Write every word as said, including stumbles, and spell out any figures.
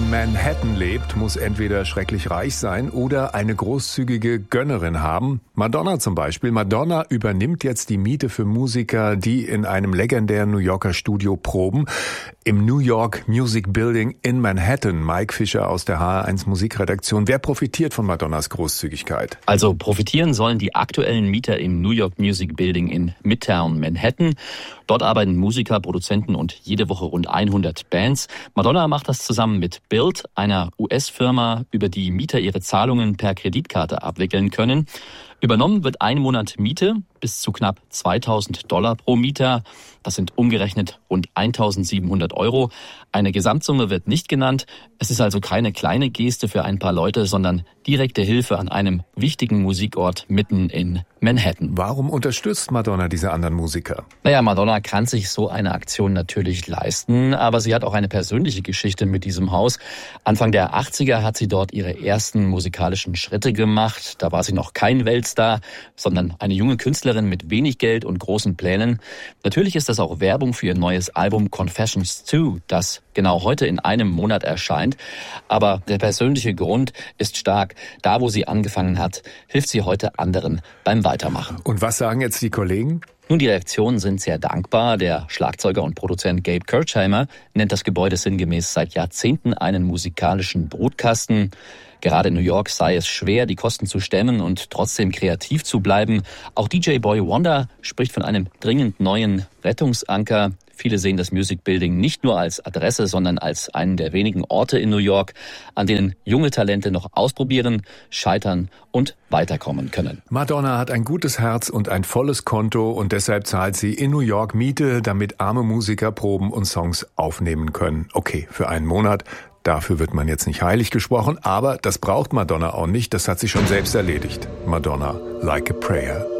Manhattan lebt, muss entweder schrecklich reich sein oder eine großzügige Gönnerin haben. Madonna zum Beispiel. Madonna übernimmt jetzt die Miete für Musiker, die in einem legendären New Yorker Studio proben. Im New York Music Building in Manhattan. Mike Fischer aus der H R eins Musikredaktion. Wer profitiert von Madonnas Großzügigkeit? Also profitieren sollen die aktuellen Mieter im New York Music Building in Midtown Manhattan. Dort arbeiten Musiker, Produzenten und jede Woche rund hundert Bands. Madonna macht das zusammen mit Bild, einer U S-Firma, über die Mieter ihre Zahlungen per Kreditkarte abwickeln können. Übernommen wird ein Monat Miete bis zu knapp zweitausend Dollar pro Mieter. Das sind umgerechnet rund eintausendsiebenhundert Euro. Eine Gesamtsumme wird nicht genannt. Es ist also keine kleine Geste für ein paar Leute, sondern direkte Hilfe an einem wichtigen Musikort mitten in Manhattan. Warum unterstützt Madonna diese anderen Musiker? Naja, Madonna kann sich so eine Aktion natürlich leisten, aber sie hat auch eine persönliche Geschichte mit diesem Haus. Anfang der achtziger hat sie dort ihre ersten musikalischen Schritte gemacht. Da war sie noch kein Weltstar, sondern eine junge Künstlerin mit wenig Geld und großen Plänen. Natürlich ist das auch Werbung für ihr neues Album Confessions zwei, das genau heute in einem Monat erscheint. Aber der persönliche Grund ist stark. Da, wo sie angefangen hat, hilft sie heute anderen beim Weitermachen. Und was sagen jetzt die Kollegen? Nun, die Reaktionen sind sehr dankbar. Der Schlagzeuger und Produzent Gabe Kirchheimer nennt das Gebäude sinngemäß seit Jahrzehnten einen musikalischen Brutkasten. Gerade in New York sei es schwer, die Kosten zu stemmen und trotzdem kreativ zu bleiben. Auch D J Boy Wonder spricht von einem dringend neuen Rettungsanker. Viele sehen das Music Building nicht nur als Adresse, sondern als einen der wenigen Orte in New York, an denen junge Talente noch ausprobieren, scheitern und weiterkommen können. Madonna hat ein gutes Herz und ein volles Konto und deshalb zahlt sie in New York Miete, damit arme Musiker proben und Songs aufnehmen können. Okay, für einen Monat. Dafür wird man jetzt nicht heilig gesprochen, aber das braucht Madonna auch nicht. Das hat sie schon selbst erledigt. Madonna, Like a Prayer.